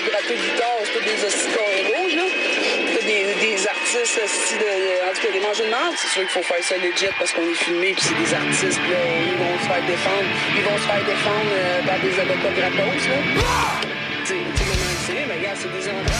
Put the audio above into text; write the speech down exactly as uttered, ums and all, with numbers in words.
gratteux de guitare, c'est tous des hosties de rouges, là. T'as des, des artistes hosties de, en tout cas, des mangeurs de marde. C'est sûr qu'il faut faire ça legit parce qu'on est filmé puis c'est des artistes, là, ils vont se faire défendre. Ils vont se faire défendre euh, par des avocats gratos, là. Tu sais, tu sais comment c'est, mais regarde, c'est des enfants.